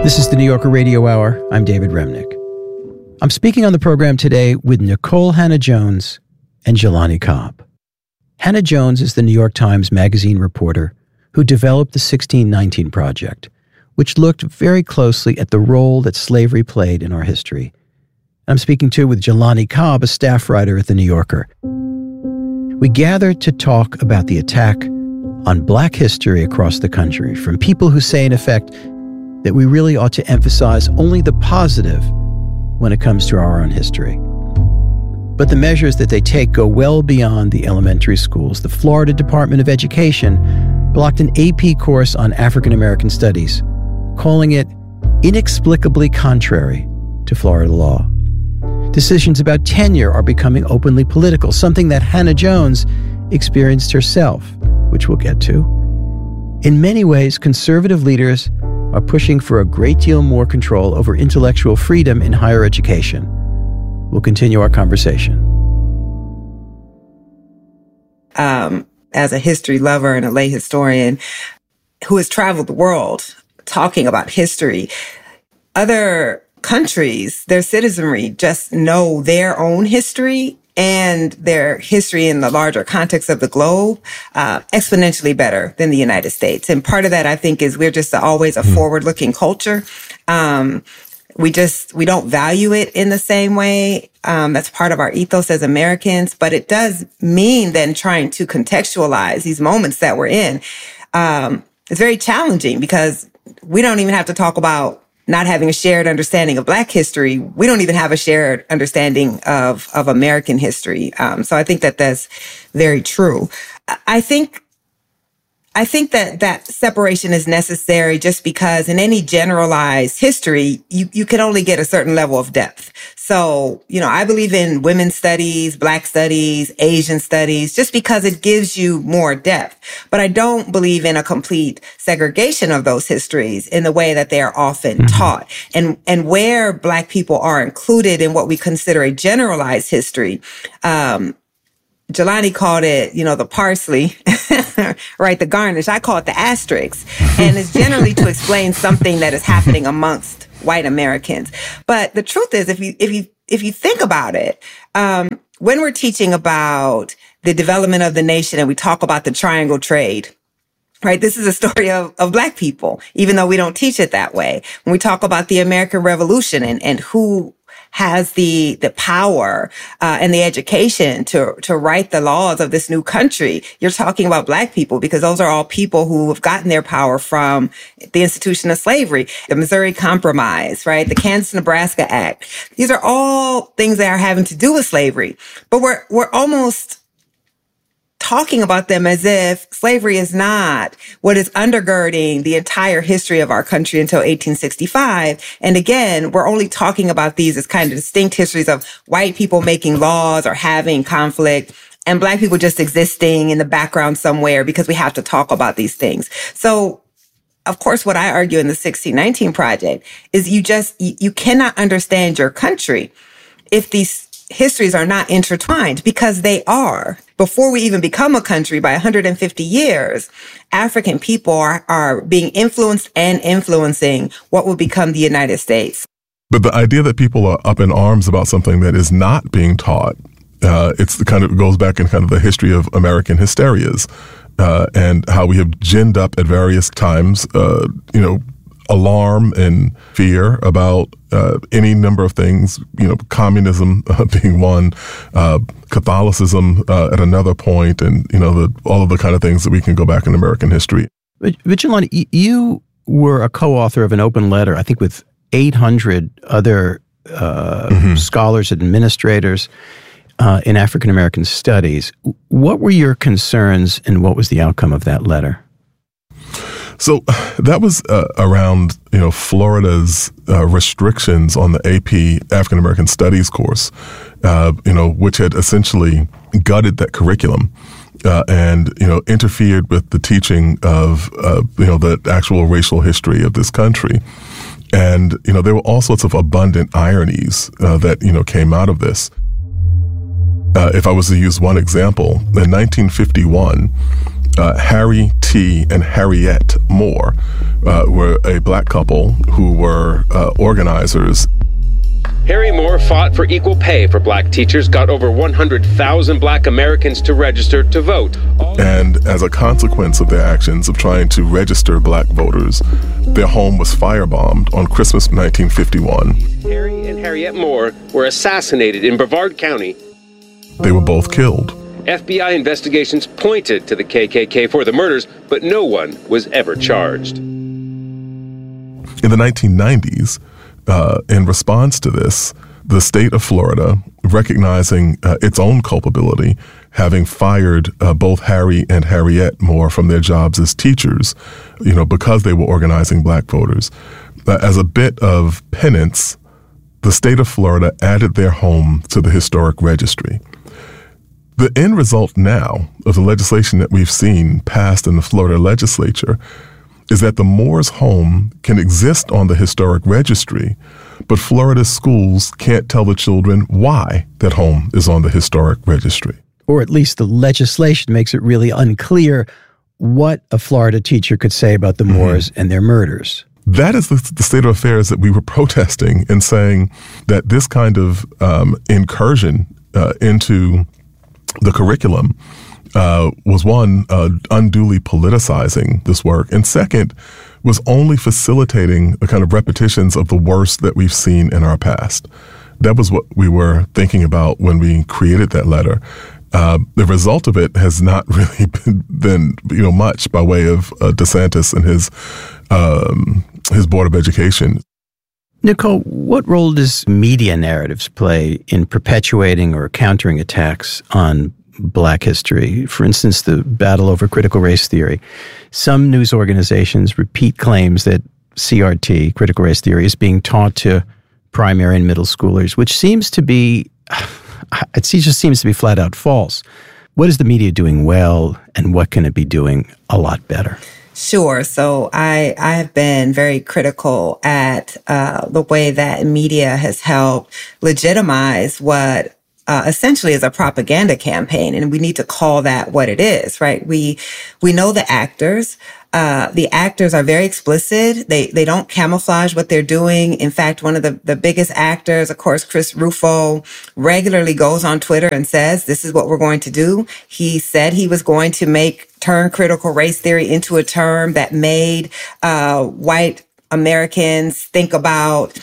This is the New Yorker Radio Hour. I'm David Remnick. I'm speaking on the program today with Nikole Hannah-Jones and Jelani Cobb. Hannah-Jones is the New York Times Magazine reporter who developed the 1619 Project, which looked very closely at the role that slavery played in our history. I'm speaking too with Jelani Cobb, a staff writer at the New Yorker. We gathered to talk about the attack on Black history across the country from people who say, in effect, that we really ought to emphasize only the positive when it comes to our own history. But the measures that they take go well beyond the elementary schools. The Florida Department of Education blocked an AP course on African American studies, calling it inexplicably contrary to Florida law. Decisions about tenure are becoming openly political, something that Hannah-Jones experienced herself, which we'll get to. In many ways, conservative leaders are pushing for a great deal more control over intellectual freedom in higher education. We'll continue our conversation. As a history lover and a lay historian who has traveled the world talking about history, other countries, their citizenry just know their own history and their history in the larger context of the globe exponentially better than the United States. And part of that, I think, is we're just always a forward-looking culture. We don't value it in the same way. That's part of our ethos as Americans, but it does mean then trying to contextualize these moments that we're in. It's very challenging because we don't even have to talk about not having a shared understanding of Black history. We don't even have a shared understanding of American history. So I think that that's very true. I think that separation is necessary just because in any generalized history, you can only get a certain level of depth. So, I believe in women's studies, Black studies, Asian studies, just because it gives you more depth. But I don't believe in a complete segregation of those histories in the way that they are often taught. And where Black people are included in what we consider a generalized history, Jelani called it, the parsley, right? The garnish. I call it the asterisk. And it's generally to explain something that is happening amongst white Americans. But the truth is, if you think about it, when we're teaching about the development of the nation and we talk about the triangle trade, right? This is a story of Black people, even though we don't teach it that way. When we talk about the American Revolution and who has the power and the education to write the laws of this new country, you're talking about Black people because those are all people who have gotten their power from the institution of slavery, the Missouri Compromise, right? The Kansas-Nebraska Act. These are all things that are having to do with slavery, but we're almost talking about them as if slavery is not what is undergirding the entire history of our country until 1865. And again, we're only talking about these as kind of distinct histories of white people making laws or having conflict and Black people just existing in the background somewhere because we have to talk about these things. So, of course, what I argue in the 1619 Project is you cannot understand your country if these histories are not intertwined, because they are. Before we even become a country, by 150 years, African people are being influenced and influencing what will become the United States. But the idea that people are up in arms about something that is not being taught, it goes back in kind of the history of American hysterias, and how we have ginned up at various times, alarm and fear about any number of things, communism being one, Catholicism at another point, and, all of the kind of things that we can go back in American history. But Jelani, you were a co-author of an open letter, I think with 800 other scholars and administrators in African American studies. What were your concerns and what was the outcome of that letter? So that was around, Florida's restrictions on the AP African American Studies course, which had essentially gutted that curriculum and interfered with the teaching of the actual racial history of this country. And there were all sorts of abundant ironies that came out of this. If I was to use one example, in 1951. Harry T. and Harriet Moore were a black couple who were organizers. Harry Moore fought for equal pay for black teachers, got over 100,000 black Americans to register to vote. And as a consequence of their actions of trying to register black voters, their home was firebombed on Christmas 1951. Harry and Harriet Moore were assassinated in Brevard County. They were both killed. FBI investigations pointed to the KKK for the murders, but no one was ever charged. In the 1990s, in response to this, the state of Florida, recognizing its own culpability, having fired both Harry and Harriet Moore from their jobs as teachers, because they were organizing black voters, as a bit of penance, the state of Florida added their home to the historic registry. The end result now of the legislation that we've seen passed in the Florida legislature is that the Moore's home can exist on the historic registry, but Florida's schools can't tell the children why that home is on the historic registry. Or at least the legislation makes it really unclear what a Florida teacher could say about the Moores and their murders. That is the state of affairs that we were protesting and saying that this kind of incursion into the curriculum was one, unduly politicizing this work, and second, was only facilitating the kind of repetitions of the worst that we've seen in our past. That was what we were thinking about when we created that letter. The result of it has not really been much by way of DeSantis and his Board of Education. Nicole, what role does media narratives play in perpetuating or countering attacks on Black history? For instance, the battle over critical race theory. Some news organizations repeat claims that CRT, critical race theory, is being taught to primary and middle schoolers, which seems to be, just seems to be flat out false. What is the media doing well, and what can it be doing a lot better? Sure. So I have been very critical at the way that media has helped legitimize what essentially is a propaganda campaign, and we need to call that what it is, right? We know the actors. The actors are very explicit. They don't camouflage what they're doing. In fact, one of the biggest actors, of course, Chris Rufo, regularly goes on Twitter and says, this is what we're going to do. He said he was going to turn critical race theory into a term that made white Americans think about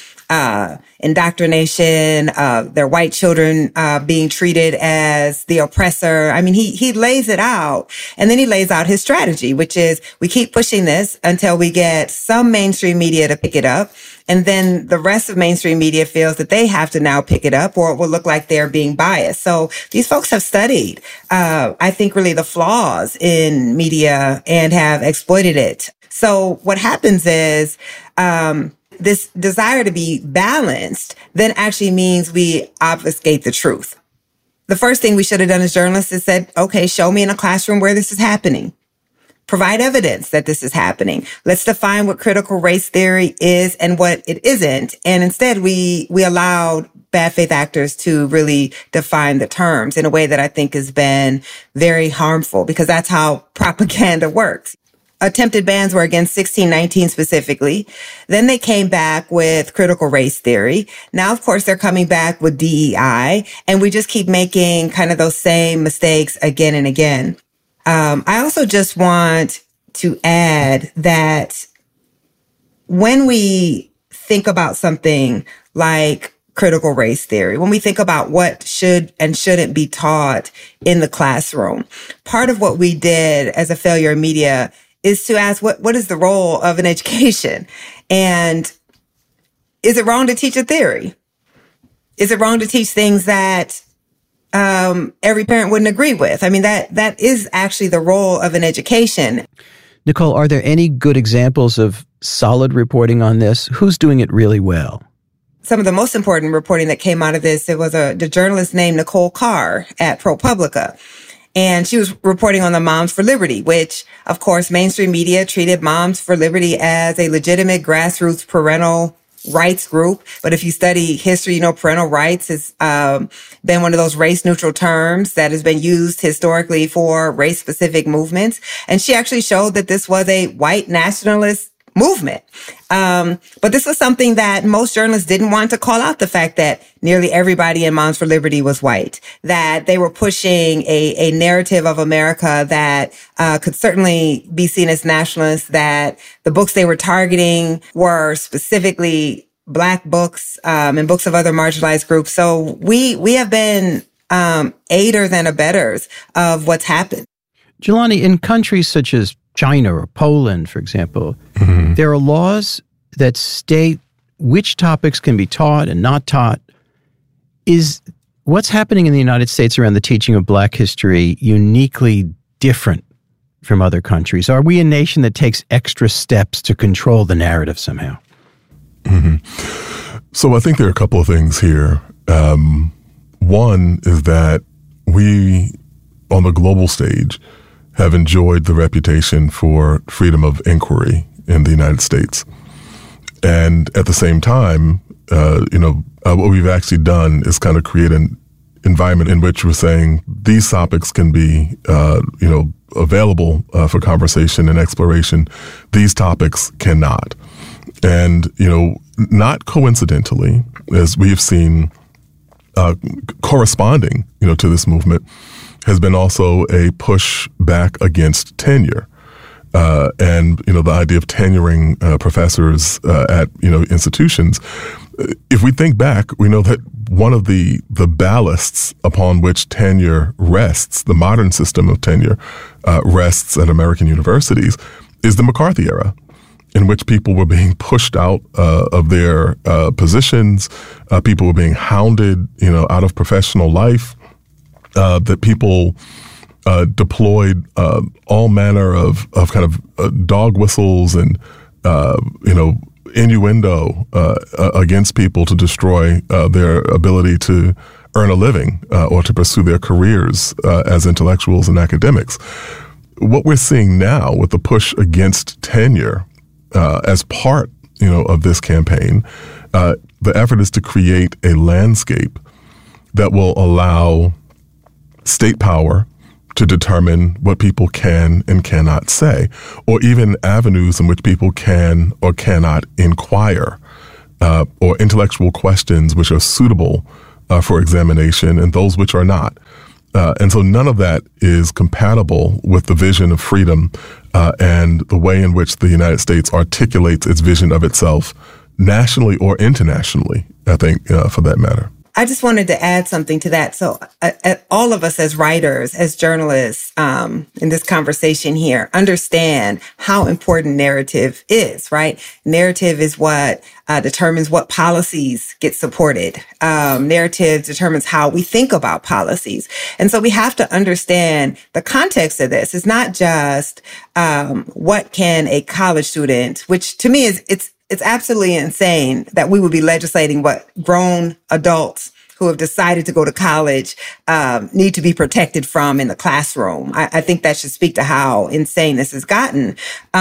indoctrination, their white children being treated as the oppressor. I mean, he lays it out, and then he lays out his strategy, which is we keep pushing this until we get some mainstream media to pick it up. And then the rest of mainstream media feels that they have to now pick it up, or it will look like they're being biased. So these folks have studied, I think, really the flaws in media and have exploited it. So what happens is, this desire to be balanced then actually means we obfuscate the truth. The first thing we should have done as journalists is said, okay, show me in a classroom where this is happening. Provide evidence that this is happening. Let's define what critical race theory is and what it isn't. And instead, we allowed bad faith actors to really define the terms in a way that I think has been very harmful, because that's how propaganda works. Attempted bans were against 1619 specifically. Then they came back with critical race theory. Now, of course, they're coming back with DEI, and we just keep making kind of those same mistakes again and again. I also just want to add that when we think about something like critical race theory, when we think about what should and shouldn't be taught in the classroom, part of what we did as a failure in media is to ask what is the role of an education? And is it wrong to teach a theory? Is it wrong to teach things that every parent wouldn't agree with? I mean, that is actually the role of an education. Nicole, are there any good examples of solid reporting on this? Who's doing it really well? Some of the most important reporting that came out of this, it was the journalist named Nicole Carr at ProPublica. And she was reporting on the Moms for Liberty, which, of course, mainstream media treated Moms for Liberty as a legitimate grassroots parental rights group. But if you study history, you know, parental rights has been one of those race neutral terms that has been used historically for race specific movements. And she actually showed that this was a white nationalist movement. But this was something that most journalists didn't want to call out, the fact that nearly everybody in Moms for Liberty was white, that they were pushing a narrative of America that could certainly be seen as nationalist, that the books they were targeting were specifically Black books and books of other marginalized groups. So we have been aiders and abettors of what's happened. Jelani, in countries such as China or Poland, for example, there are laws that state which topics can be taught and not taught. Is what's happening in the United States around the teaching of Black history uniquely different from other countries? Are we a nation that takes extra steps to control the narrative somehow? So I think there are a couple of things here. One is that we, on the global stage, have enjoyed the reputation for freedom of inquiry in the United States. And at the same time, what we've actually done is kind of create an environment in which we're saying these topics can be, available for conversation and exploration. These topics cannot. And, not coincidentally, as we've seen corresponding, to this movement, has been also a push back against tenure. And the idea of tenuring professors at, institutions. If we think back, we know that one of the ballasts upon which tenure rests, the modern system of tenure rests at American universities, is the McCarthy era, in which people were being pushed out of their positions, people were being hounded, out of professional life. That people deployed all manner of kind of dog whistles and innuendo against people to destroy their ability to earn a living or to pursue their careers as intellectuals and academics. What we're seeing now with the push against tenure as part of this campaign, the effort is to create a landscape that will allow state power to determine what people can and cannot say, or even avenues in which people can or cannot inquire, or intellectual questions which are suitable for examination and those which are not. And so none of that is compatible with the vision of freedom and the way in which the United States articulates its vision of itself nationally or internationally, I think, for that matter. I just wanted to add something to that. So all of us as writers, as journalists, in this conversation here, understand how important narrative is, right? Narrative is what determines what policies get supported. Narrative determines how we think about policies. And so we have to understand the context of this. It's not just what can a college student, which to me is, it's absolutely insane that we would be legislating what grown adults who have decided to go to college need to be protected from in the classroom. I think that should speak to how insane this has gotten.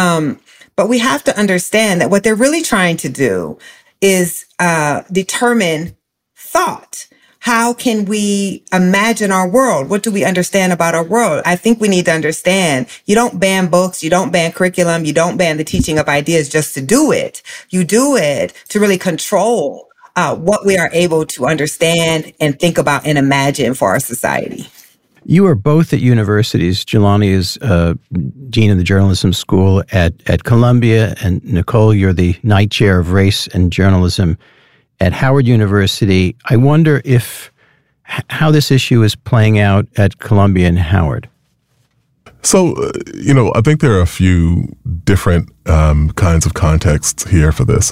But we have to understand that what they're really trying to do is determine thought. How can we imagine our world? What do we understand about our world? I think we need to understand you don't ban books, you don't ban curriculum, you don't ban the teaching of ideas just to do it. You do it to really control what we are able to understand and think about and imagine for our society. You are both at universities. Jelani is dean of the journalism school at Columbia, and Nicole, you're the Knight Chair of Race and Journalism at Howard University. I wonder how this issue is playing out at Columbia and Howard. So, I think there are a few different kinds of contexts here for this.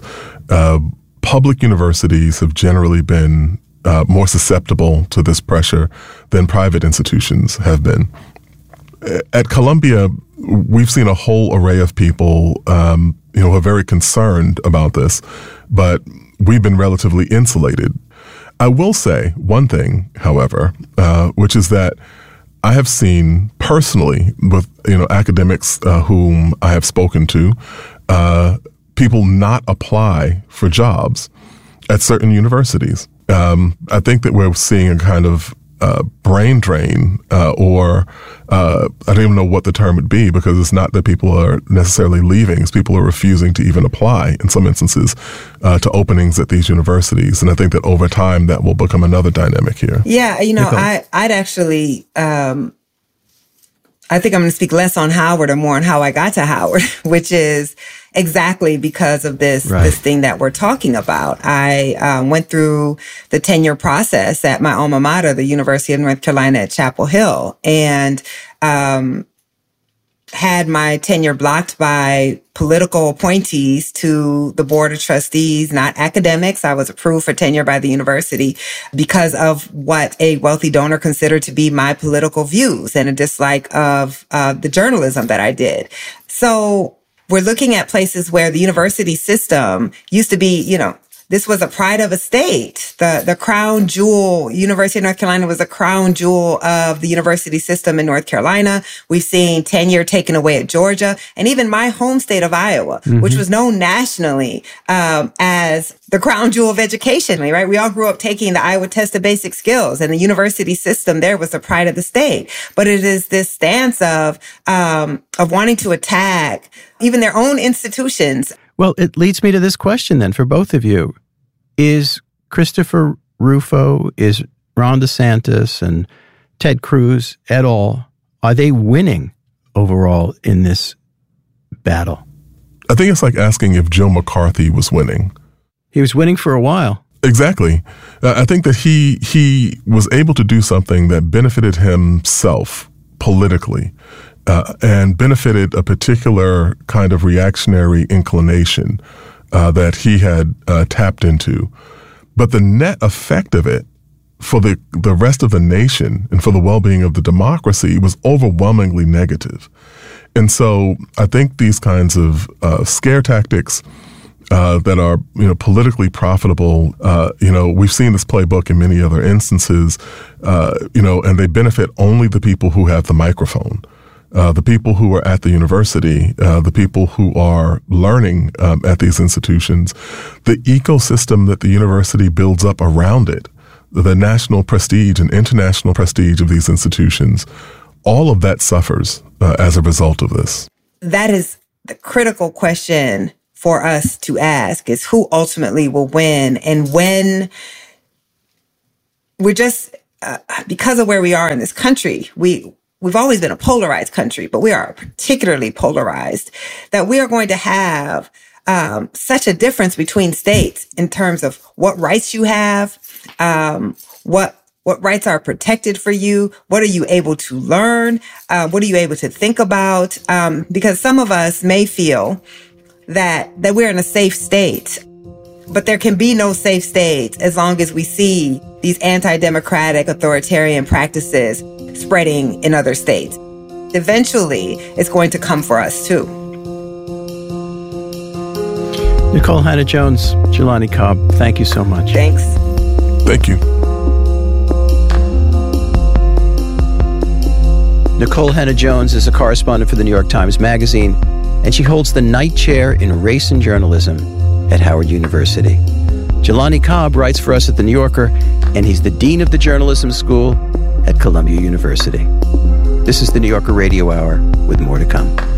Public universities have generally been more susceptible to this pressure than private institutions have been. At Columbia, we've seen a whole array of people, who are very concerned about this, but we've been relatively insulated. I will say one thing, however, which is that I have seen personally with, academics whom I have spoken to, people not apply for jobs at certain universities. I think that we're seeing a kind of brain drain, or I don't even know what the term would be, because it's not that people are necessarily leaving, it's people are refusing to even apply in some instances to openings at these universities. And I think that over time that will become another dynamic here. Yeah, I'd actually, I think I'm going to speak less on Howard and more on how I got to Howard, which is exactly because of this thing that we're talking about. I went through the tenure process at my alma mater, the University of North Carolina at Chapel Hill, and had my tenure blocked by political appointees to the board of trustees, not academics. I was approved for tenure by the university because of what a wealthy donor considered to be my political views and a dislike of the journalism that I did. So we're looking at places where the university system used to be, this was a pride of a state. The crown jewel, University of North Carolina was a crown jewel of the university system in North Carolina. We've seen tenure taken away at Georgia, and even my home state of Iowa, which was known nationally as the crown jewel of education, right? We all grew up taking the Iowa Test of Basic Skills, and the university system there was the pride of the state. But it is this stance of wanting to attack even their own institutions. Well, it leads me to this question then for both of you. Is Christopher Rufo, is Ron DeSantis and Ted Cruz et al., are they winning overall in this battle? I think it's like asking if Joe McCarthy was winning. He was winning for a while. Exactly. I think that he was able to do something that benefited himself politically. And benefited a particular kind of reactionary inclination that he had tapped into. But the net effect of it for the rest of the nation and for the well-being of the democracy was overwhelmingly negative. And so I think these kinds of scare tactics that are politically profitable, we've seen this playbook in many other instances, and they benefit only the people who have the microphone. The people who are at the university, the people who are learning at these institutions, the ecosystem that the university builds up around it, the national prestige and international prestige of these institutions, all of that suffers as a result of this. That is the critical question for us to ask, is who ultimately will win. And when we're just, because of where we are in this country, We've always been a polarized country, but we are particularly polarized, that we are going to have such a difference between states in terms of what rights you have, what rights are protected for you, what are you able to learn, what are you able to think about, because some of us may feel that we're in a safe state. But there can be no safe state as long as we see these anti-democratic authoritarian practices spreading in other states. Eventually, it's going to come for us too. Nikole Hannah-Jones, Jelani Cobb, thank you so much. Thanks. Thank you. Nikole Hannah-Jones is a correspondent for the New York Times Magazine, and she holds the Knight Chair in Race and Journalism at Howard University. Jelani Cobb writes for us at The New Yorker, and he's the Dean of the Journalism School at Columbia University. This is The New Yorker Radio Hour, with more to come.